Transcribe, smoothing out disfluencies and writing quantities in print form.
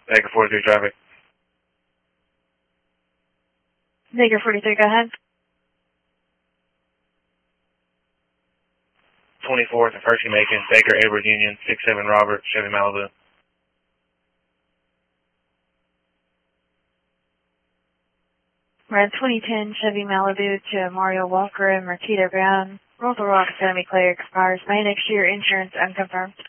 Baker 43 traffic. Baker 43, go ahead. 24th and Percy Macon, Baker Edward Union, 67 Robert, Chevy Malibu. We're at 2010 Chevy Malibu to Mario Walker and Marquita Brown. Roll the Rock Academy clear expires May next year. Insurance unconfirmed.